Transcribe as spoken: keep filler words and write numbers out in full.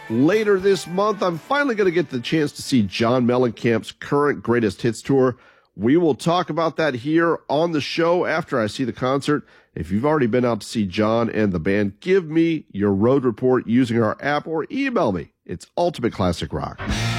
Later this month, I'm finally going to get the chance to see John Mellencamp's current Greatest Hits Tour. We will talk about that here on the show after I see the concert. If you've already been out to see John and the band, give me your road report using our app or email me. It's Ultimate Classic Rock.